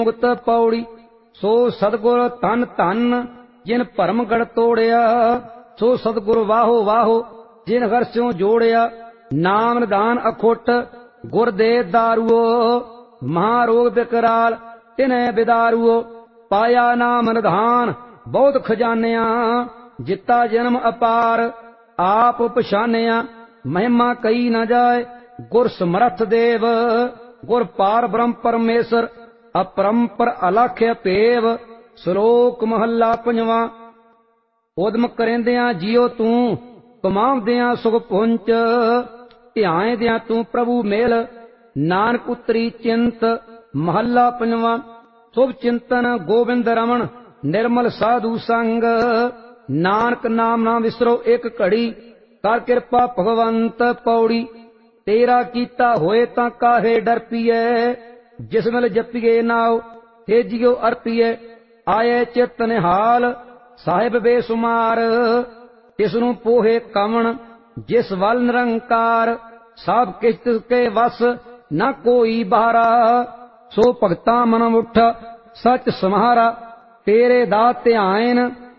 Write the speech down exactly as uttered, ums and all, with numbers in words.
मुक्त पौड़ी सो सतगुर धन धन जिन भरम गढ़ तोड़िया सो सतगुर वाहो वाहो जिन हर स्यों जोड़िया नाम निधान अखुट गुर दे दारुओ महारोग बिकराल तिन्हें बिदारुओ पाया नाम निधान बहुत खजानिया जिता जन्म अपार आप पछानिया महिमा कही न जाए गुर समर्थ देव गुर पार ब्रह्म परमेश्वर अपरंपर अलख्य पेव। श्लोक महला पंजवा। उदम करेंदियां जियो तू कमावदियां सुख पुंच ध्याएंदियां तू प्रभु मेल नानक उतरी चिंत। महला पंजवा। शुभ चिंतन गोविंद रमन निर्मल साधु संग नानक नाम ना विसरो एक घड़ी कर कृपा भगवंत पौड़ी। तेरा कीता होए तां काहे डर पीए जिस मिल जपीए नाव तेजियो अर्पीए। आए चित निहाल साहिब बेसुमार तिसनू पोहे कमन जिस वल निरंकार। सब किछ तिसके वस न कोई बारा सो भगता मन उठ सच समारा। तेरे दात ध्यान